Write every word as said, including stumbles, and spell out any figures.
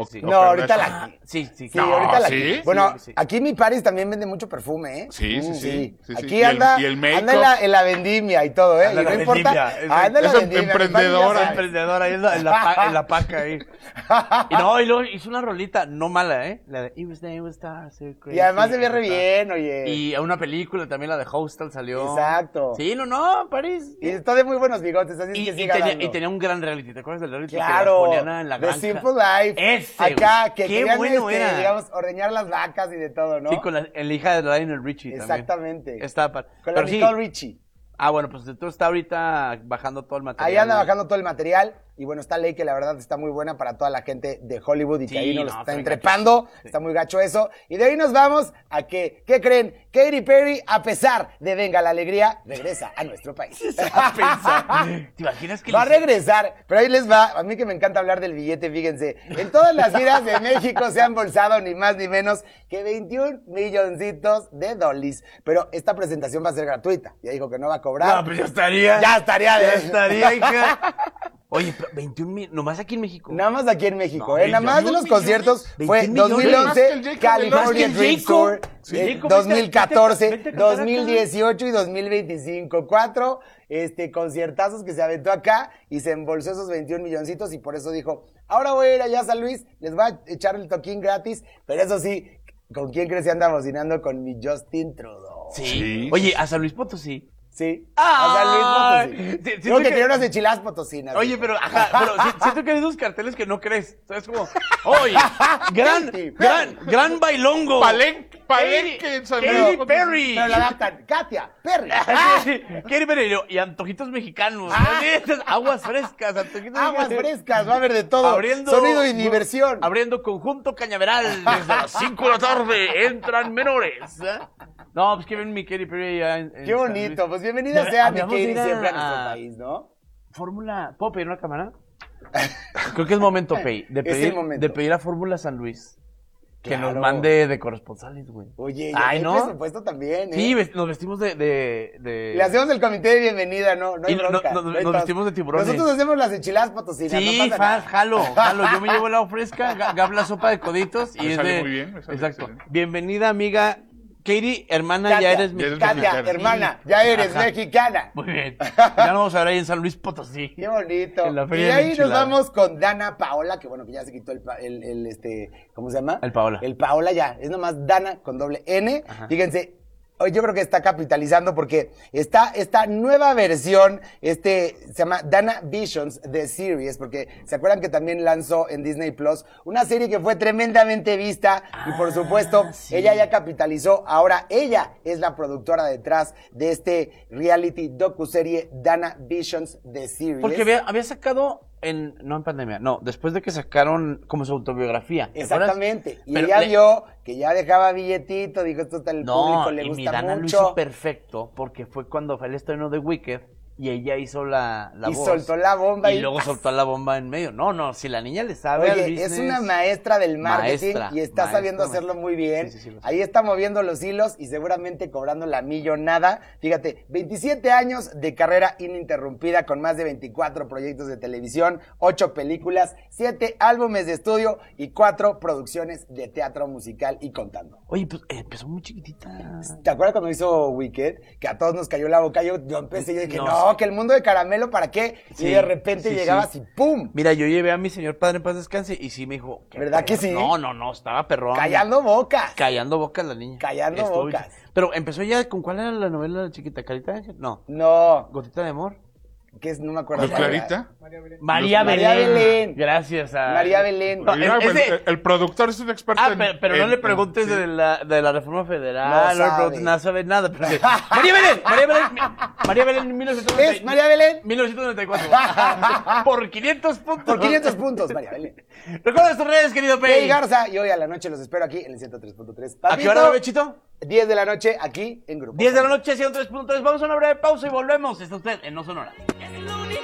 o, sí. o No, ahorita Kardashian. la... Sí, sí. Sí, No, ahorita la... ¿sí? Bueno, Sí, sí. aquí mi Paris también vende mucho perfume, ¿eh? Sí, sí, Mm, sí, sí, sí. Aquí Y el- anda, y el make-up. anda en la, en la vendimia y todo, ¿eh? Anda Y en no la importa. vendimia, es- Anda en la es em- vendimia. mi emprendedora. Paris ya sabe. Emprendedora ahí en la, en la, pa- en la paca ahí. Y no, y luego hizo una rolita, no mala, ¿eh? La de It was day, it was star, so crazy. Y además se ve re bien, oye. Y a una película también, la de Hostel, salió. Exacto. Sí, no, no, París. Y está de muy buenos bigotes, así Y, es que y siga tenía, dando. y tenía un gran reality, ¿te acuerdas del reality? Que las Claro, ponían en la The granja. Simple Life. Ese, Acá, güey. que Qué querían, bueno este, era. digamos, ordeñar las vacas y de todo, ¿no? Sí, con la, en la hija de Lionel Richie también. Exactamente. Está pa- Con la pero sí. Nicole Richie. Ah, bueno, pues entonces está ahorita bajando todo el material. Ahí anda bajando todo el material. Y bueno, está Ley que la verdad está muy buena para toda la gente de Hollywood y Sí, que ahí nos no, lo está pero entrepando. sí. Está muy gacho eso. Y de ahí nos vamos a que, ¿qué creen? Katy Perry, a pesar de Venga la Alegría, regresa a nuestro país. ¿Te imaginas que Va a les- regresar, pero ahí les va. A mí que me encanta hablar del billete, fíjense. En todas las giras de México se han embolsado ni más ni menos que veintiún milloncitos de dólares. Pero esta presentación va a ser gratuita. Ya dijo que no va a cobrar. No, pero ya estaría. Ya estaría de... Ya estaría, hija. Oye, pero veintiún mil, nomás aquí en México. Nada más aquí en México, No, ¿eh? Nada más de veintiún los conciertos millones, fue veintiún dos mil millones. Más que el once, Jacob California Más que el Dream Jacob. Tour, Sí. eh, Jacob, dos mil catorce, vete a- vete a cantar dos mil dieciocho y dos mil veinticinco. Cuatro este, conciertazos que se aventó acá y se embolsó esos veintiún milloncitos y por eso dijo, ahora voy a ir allá a San Luis, les voy a echar el toquín gratis, pero eso sí, ¿con quién crees que anda bocinando? Con mi Justin Trudeau. Sí. Sí. Oye, a San Luis Potosí. Sí. Ah, a San Luis Potosí. sí, sí, Digo sí que que- quería unas enchiladas potosinas. Oye, dijo. pero, ajá, pero si- siento que hay dos carteles que no crees. ¿Sabes cómo? Oye, gran, gran, gran bailongo. Palenque, Palenque Katy- en San Katy Luis. Perry. Pero la adaptan. Katia, Perry. Ah, sí, Katy Perry y antojitos mexicanos. Aguas frescas, antojitos Aguas mexicanos. frescas, va a haber de todo. Abriendo, Sonido y diversión. Abriendo conjunto cañaveral desde las cinco de la tarde. Entran menores. ¿eh? No, pues que ven mi Katy Perry allá en, en Qué San bonito. Luis. Pues bienvenida Debe- sea mi habíamos de Katy ir a- siempre a nuestro a- país, ¿no? Fórmula. ¿Puedo pedir una cámara? Creo que es momento, Pei, de Es el pedir, momento. de pedir a Fórmula San Luis que Claro. nos mande de corresponsales, güey. Oye, y Ay, hay ¿no? presupuesto también, ¿eh? Sí, ves- nos vestimos de... de, de... Le hacemos el comité de bienvenida, ¿no? No hay Y no- bronca. no- no hay nos pedo. vestimos de tiburones. Nosotros hacemos las enchiladas potosinas, Sí, no pasa fa- nada. jalo, jalo. Yo me llevo el agua fresca, Ga- Gab la sopa de coditos y Me es sale de... muy bien, me sale Exacto. excelente. Bienvenida, amiga. Katy, hermana, Katia, ya eres ya eres mexicana. Katia, mexicana. hermana, ya eres Ajá. mexicana. Muy bien. Ya nos vamos a ver ahí en San Luis Potosí. Qué bonito. En la Y feria de de ahí nos enchiladas. vamos con Dana Paola, que bueno, que ya se quitó el, pa- el, el, este, ¿cómo se llama? El Paola. El Paola ya, es nomás Dana con doble N. Ajá. Fíjense, hoy yo creo que está capitalizando porque está esta nueva versión, este, se llama Dana Visions The Series, porque se acuerdan que también lanzó en Disney Plus una serie que fue tremendamente vista y por supuesto sí. ella ya capitalizó, ahora ella es la productora detrás de este reality docuserie Dana Visions The Series. Porque había, había sacado en... No en pandemia, no. Después de que sacaron como su autobiografía. ¿te acuerdas? Exactamente. Y Pero ella le- vio que ya dejaba billetito, dijo, esto al No, público le y mi gusta Dana lo mucho. hizo perfecto porque fue cuando fue el estreno de Wicked y ella hizo la, la y voz. soltó la bomba y y luego soltó la bomba en medio. No, no, si la niña le sabe al Oye, es business, una maestra del marketing maestra, y está maestra, sabiendo hacerlo maestra. muy bien. Sí, sí, sí, lo sé. Ahí está moviendo los hilos y seguramente cobrando la millonada. Fíjate, veintisiete años de carrera ininterrumpida con más de veinticuatro proyectos de televisión, ocho películas, siete álbumes de estudio y cuatro producciones de teatro musical y contando. Oye, pues eh, empezó muy chiquitita. ¿Te acuerdas cuando hizo Wicked? Que a todos nos cayó la boca. Yo, yo empecé y dije, No, no, sí. que el mundo de caramelo, ¿para qué? Sí, y de repente sí, llegabas sí. y ¡pum! Mira, yo llevé a mi señor padre en paz descanse y sí me dijo... ¿qué ¿Verdad que perro? sí? No, no, no, estaba perrón. Callando bocas. Callando bocas la niña. Callando Estuvo bocas. bien. Pero empezó ya, ¿con cuál era la novela chiquita? ¿Carita de Ángel? No. No, ¿Gotita de amor? que es, no me acuerdo. ¿Luz Clarita? María Belén. María Belén. Gracias a... María Belén. No, Mira, ese- el, el productor es un experto Ah, en... pero, pero no en- le preguntes sí. de, la, de la reforma federal, No no, le sabe. preguntes nada, sabe nada. Pero sí. María Belén, María Belén, mi- María Belén, mil novecientos noventa y- ¿Es María Belén? mil novecientos noventa y cuatro. Por quinientos puntos. Por quinientos puntos, María Belén. Recuerda tus redes, querido Pei Pei. Garza, y hoy a la noche los espero aquí en el ciento tres punto tres. ¿A qué hora, bebechito? diez de la noche aquí en Grupo. diez de la noche, ciento tres punto tres. Vamos a una breve pausa y volvemos. Está usted en No Sonora.